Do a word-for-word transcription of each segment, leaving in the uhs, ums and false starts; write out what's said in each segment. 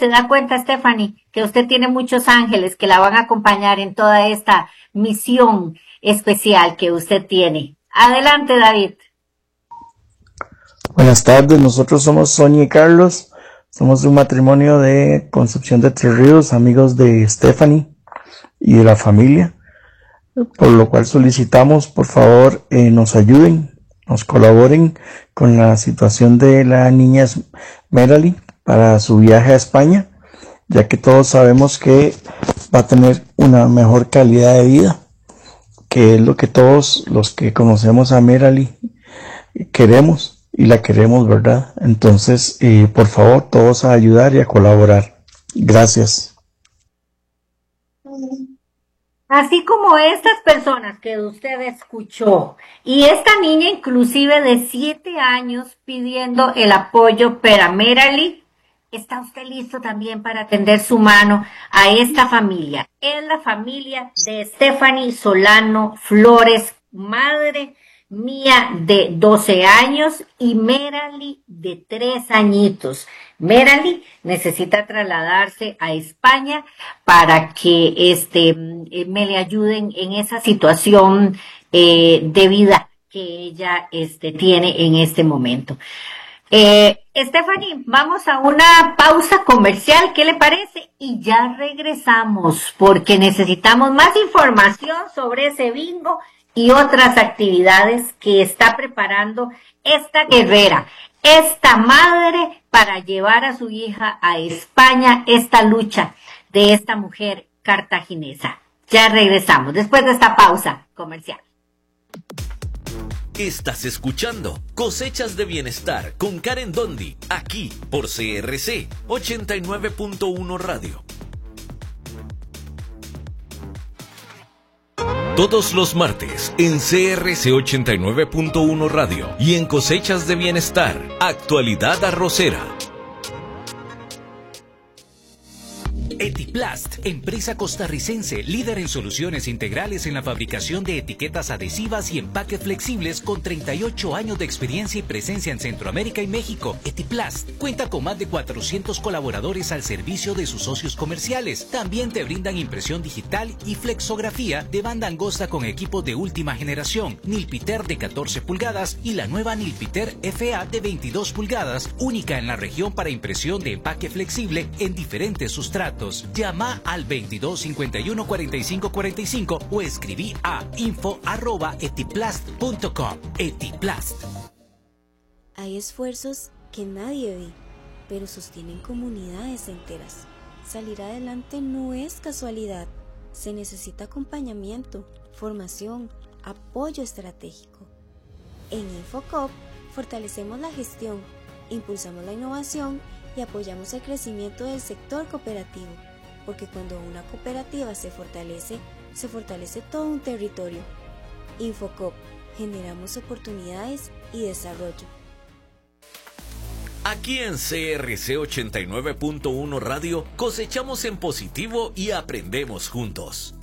se da cuenta, Stephanie, que usted tiene muchos ángeles que la van a acompañar en toda esta misión especial que usted tiene. Adelante, David. Buenas tardes, nosotros somos Sonia y Carlos, somos de un matrimonio de Concepción de Tres Ríos, amigos de Stephanie y de la familia, por lo cual solicitamos, por favor, eh, nos ayuden, nos colaboren con la situación de la niña Merali para su viaje a España, ya que todos sabemos que va a tener una mejor calidad de vida, que es lo que todos los que conocemos a Merali queremos. Y la queremos, ¿verdad? Entonces, eh, por favor, todos a ayudar y a colaborar. Gracias. Así como estas personas que usted escuchó, y esta niña inclusive de siete años pidiendo el apoyo para Merali, ¿está usted listo también para tender su mano a esta familia? Es la familia de Stephanie Solano Flores, madre Mía de doce años y Merali de tres añitos. Merali necesita trasladarse a España para que este me le ayuden en esa situación eh, de vida que ella este tiene en este momento. Eh, Stephanie, vamos a una pausa comercial, ¿qué le parece? Y ya regresamos porque necesitamos más información sobre ese bingo y otras actividades que está preparando esta guerrera, esta madre para llevar a su hija a España, esta lucha de esta mujer cartaginesa. Ya regresamos después de esta pausa comercial. Estás escuchando Cosechas de Bienestar con Karen Dondi, aquí por C R C ochenta y nueve punto uno Radio. Todos los martes en C R C ochenta y nueve punto uno Radio y en Cosechas de Bienestar, Actualidad Arrocera. Etiplast, empresa costarricense líder en soluciones integrales en la fabricación de etiquetas adhesivas y empaques flexibles con treinta y ocho años de experiencia y presencia en Centroamérica y México. Etiplast cuenta con más de cuatrocientos colaboradores al servicio de sus socios comerciales. También te brindan impresión digital y flexografía de banda angosta con equipos de última generación, Nilpiter de catorce pulgadas y la nueva Nilpiter F A de veintidós pulgadas, única en la región para impresión de empaque flexible en diferentes sustratos. Llama al veintidós cincuenta y uno cuarenta y cinco cuarenta y cinco o escribí a info arroba etiplast punto com. Etiplast. Hay esfuerzos que nadie ve, pero sostienen comunidades enteras. Salir adelante no es casualidad. Se necesita acompañamiento, formación, apoyo estratégico. En Infocop fortalecemos la gestión, impulsamos la innovación y apoyamos el crecimiento del sector cooperativo, porque cuando una cooperativa se fortalece, se fortalece todo un territorio. Infocop, generamos oportunidades y desarrollo. Aquí en C R C ochenta y nueve punto uno Radio cosechamos en positivo y aprendemos juntos.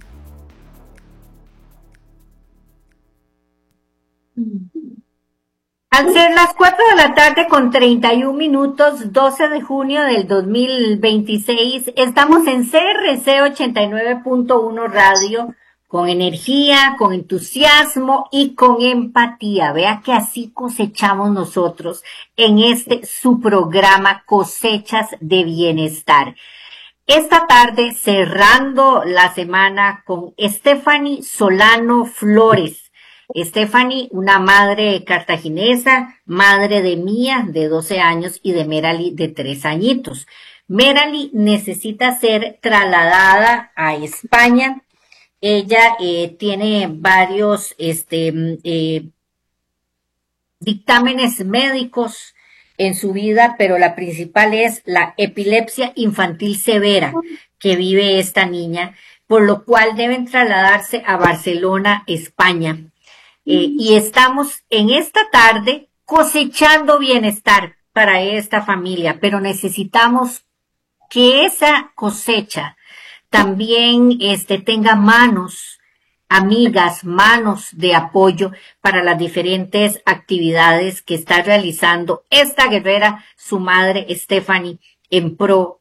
Al ser las cuatro de la tarde con treinta y un minutos, doce de junio del dos mil veintiséis, estamos en C R C ochenta y nueve punto uno Radio, con energía, con entusiasmo y con empatía. Vea que así cosechamos nosotros en este su programa Cosechas de Bienestar. Esta tarde, cerrando la semana con Stephanie Solano Flores. Stephanie, una madre cartaginesa, madre de Mía, de doce años, y de Merali, de tres añitos. Merali necesita ser trasladada a España. Ella eh, tiene varios este, eh, dictámenes médicos en su vida, pero la principal es la epilepsia infantil severa que vive esta niña, por lo cual deben trasladarse a Barcelona, España. Eh, y estamos en esta tarde cosechando bienestar para esta familia, pero necesitamos que esa cosecha también este, tenga manos amigas, manos de apoyo para las diferentes actividades que está realizando esta guerrera, su madre Stephanie, en pro